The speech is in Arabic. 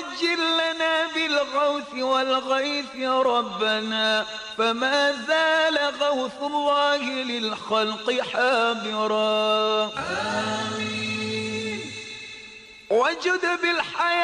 وعجل لنا بالغوث والغيث ربنا، فما زال غوث الله للخلق حاضرا. آمين. وجد بالحياة